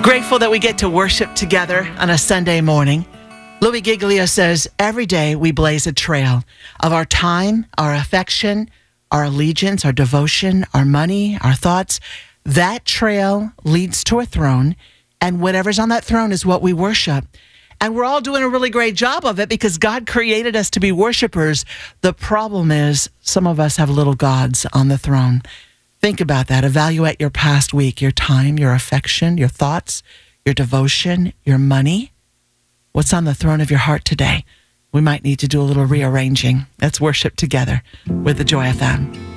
Grateful that we get to worship together on a Sunday morning. Louis Giglio says, every day we blaze a trail of our time, our affection, our allegiance, our devotion, our money, our thoughts. That trail leads to a throne, and whatever's on that throne is what we worship. And we're all doing a really great job of it because God created us to be worshipers. The problem is some of us have little gods on the throne. Think about that. Evaluate your past week, your time, your affection, your thoughts, your devotion, your money. What's on the throne of your heart today? We might need to do a little rearranging. Let's worship together with the Joy FM.